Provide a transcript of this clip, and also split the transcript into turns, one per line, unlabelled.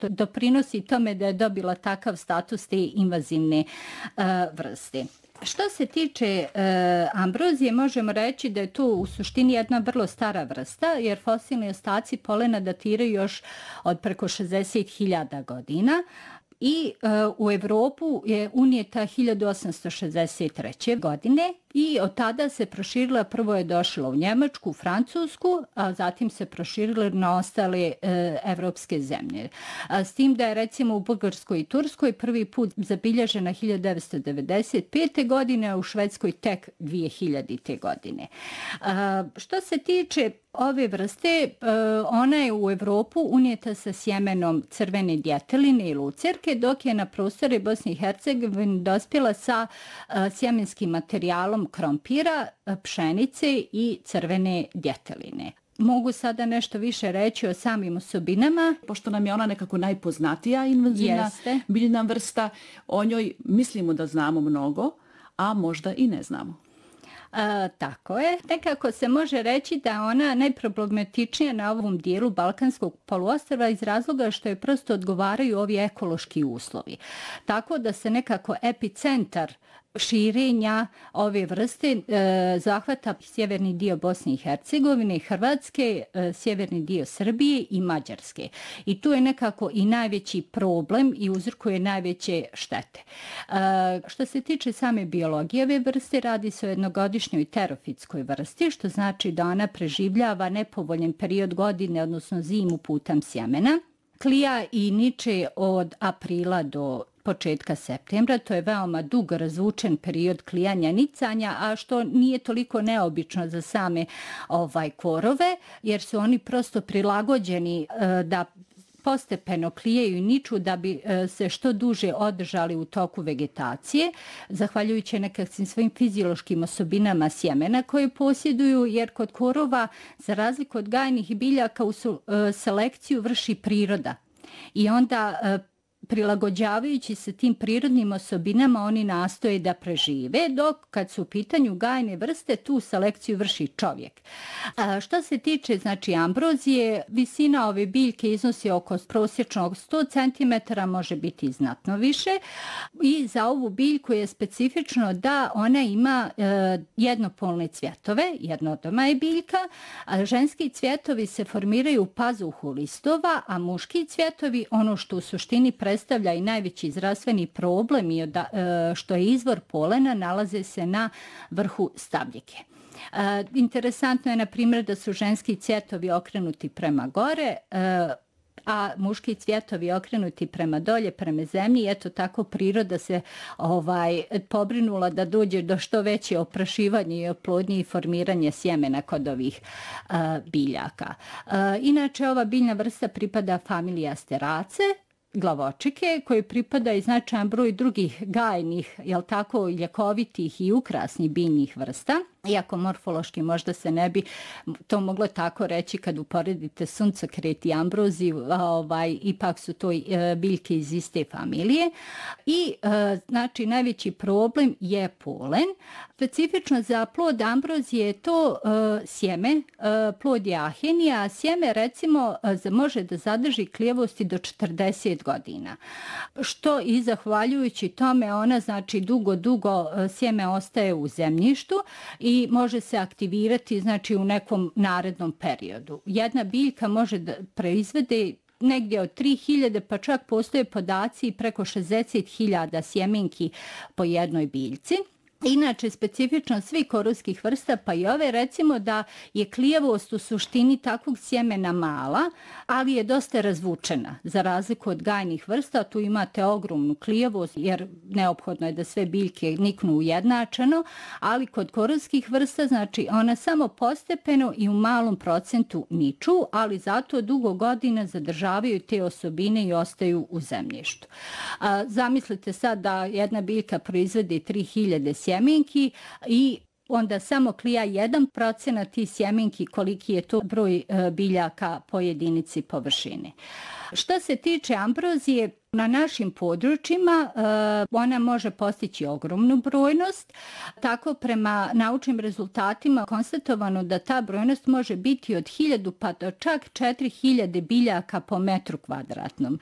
što doprinosi tome da je dobila takav status te invazivne vrste. Što se tiče ambrozije, možemo reći da je to u suštini jedna vrlo stara vrsta, jer fosilni ostaci polena datiraju još od preko 60.000 godina. I u Evropu je unijeta 1863. godine i od tada se proširila, prvo je došla u Njemačku, Francusku, a zatim se proširila na ostale evropske zemlje. S tim da je recimo u Bugarskoj i Turskoj prvi put zabilježena 1995. godine, a u Švedskoj tek 2000. godine. Što se tiče ove vrste, ona je u Evropu unijeta sa sjemenom crvene djeteline i lucerke, dok je na prostore Bosne i Hercegovine dospjela sa sjemenskim materijalom krompira, pšenice i crvene djeteline. Mogu sada nešto više reći o samim osobinama.
Pošto nam je ona nekako najpoznatija invazivna biljna vrsta, o njoj mislimo da znamo mnogo, a možda i ne znamo.
Tako je. Nekako se može reći da je ona najproblematičnija na ovom dijelu Balkanskog poluostrva iz razloga što je prosto odgovaraju ovi ekološki uslovi. Tako da se nekako epicentar širenja ove vrste zahvata sjeverni dio Bosne i Hercegovine, Hrvatske, sjeverni dio Srbije i Mađarske. I tu je nekako i najveći problem i uzrokuje najveće štete. Što se tiče same biologije ove vrste, radi se o jednogodišnjoj terofitskoj vrsti, što znači da ona preživljava nepovoljen period godine, odnosno zimu putem sjemena. Klija i niče od aprila do početka septembra, to je veoma dug razvučen period klijanja nicanja, a što nije toliko neobično za same korove, jer su oni prosto prilagođeni da postepeno klijaju i niču da bi se što duže održali u toku vegetacije, zahvaljujući nekakvim svojim fiziološkim osobinama sjemena koje posjeduju, jer kod korova, za razliku od gajnih biljaka, selekciju vrši priroda. I onda prilagođavajući se tim prirodnim osobinama oni nastoje da prežive, dok kad su u pitanju gajne vrste tu selekciju vrši čovjek. Što se tiče ambrozije, visina ove biljke iznosi oko prosječnog 100 cm, može biti i znatno više. I za ovu biljku je specifično da ona ima jednopolne cvjetove, jednodoma je biljka, a ženski cvjetovi se formiraju u pazuhu listova, a muški cvjetovi, ono što u suštini predstavlja i najveći zdravstveni problem i što je izvor polena, nalaze se na vrhu stabljike. Interesantno je, na primjer, da su ženski cvjetovi okrenuti prema gore, a muški cvjetovi okrenuti prema dolje, prema zemlji. Eto tako priroda se pobrinula da dođe do što veće oprašivanje i oplodnje i formiranje sjemena kod ovih biljaka. Inače, ova biljna vrsta pripada familiji Asterace, glavočike, koji pripada i značajan broj drugih gajnih, ljekovitih i ukrasnih biljnih vrsta. Iako morfološki možda se ne bi to moglo tako reći kad uporedite suncokret i ambroziju, ipak su to biljke iz iste familije. I najveći problem je polen. Specifično za plod ambrozije je to sjeme, plod je ahenija, a sjeme recimo može da zadrži klijavosti do 40 godina. Što i zahvaljujući tome ona dugo sjeme ostaje u zemljištu i može se aktivirati u nekom narednom periodu. Jedna biljka može da proizvede negdje od 3000, pa čak postoje podaci preko 60.000 sjemenki po jednoj biljci. Inače, specifično svih korovskih vrsta, pa i ove, recimo da je klijavost u suštini takvog sjemena mala, ali je dosta razvučena. Za razliku od gajnih vrsta, tu imate ogromnu klijavost, jer neophodno je da sve biljke niknu ujednačeno, ali kod korovskih vrsta, ona samo postepeno i u malom procentu niču, ali zato dugo godina zadržavaju te osobine i ostaju u zemljištu. Zamislite sad da jedna biljka proizvede 3000 sjemenki i onda samo klija 1% tih sjemenki, koliki je to broj biljaka po jedinici površine. Što se tiče ambrozije, na našim područjima ona može postići ogromnu brojnost. Tako prema naučnim rezultatima konstatovano da ta brojnost može biti od 1000 pa do čak 4000 biljaka po metru kvadratnom.